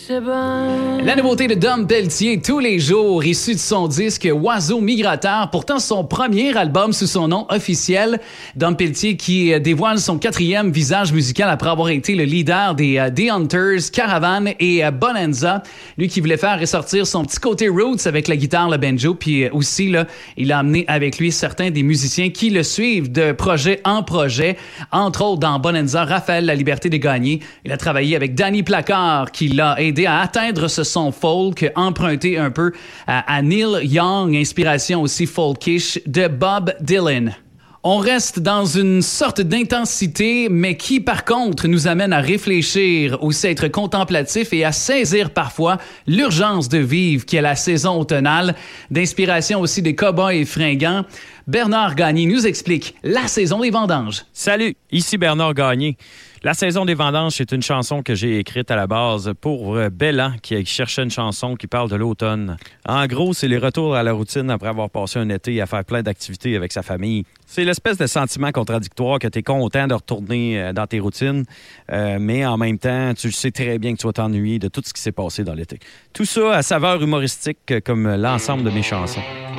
La nouveauté de Dom Pelletier tous les jours, issue de son disque Oiseau migrateur, pourtant son premier album sous son nom officiel. Dom Pelletier qui dévoile son 4e visage musical après avoir été le leader des The Hunters, Caravan et Bonanza. Lui qui voulait faire ressortir son petit côté roots avec la guitare, le banjo, puis aussi là, il a amené avec lui certains des musiciens qui le suivent de projet en projet. Entre autres, dans Bonanza, Raphaël La Liberté de Gagner. Il a travaillé avec Danny Placard qui l'a aidé à atteindre ce son folk, emprunté un peu à Neil Young, inspiration aussi folkish de Bob Dylan. On reste dans une sorte d'intensité, mais qui, par contre, nous amène à réfléchir, aussi à être contemplatif et à saisir parfois l'urgence de vivre qui est la saison automnale, d'inspiration aussi des cow-boys fringants. Bernard Gagné nous explique la saison des vendanges. Salut, ici Bernard Gagné. La saison des vendanges, c'est une chanson que j'ai écrite à la base pour Bellan, qui cherchait une chanson qui parle de l'automne. En gros, c'est les retours à la routine après avoir passé un été à faire plein d'activités avec sa famille. C'est l'espèce de sentiment contradictoire que tu es content de retourner dans tes routines, mais en même temps, tu sais très bien que tu vas t'ennuyer de tout ce qui s'est passé dans l'été. Tout ça à saveur humoristique comme l'ensemble de mes chansons.